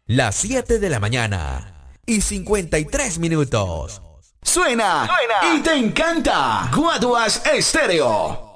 Las 7 de la mañana y 53 minutos. Suena y te encanta. Guaduas Estéreo.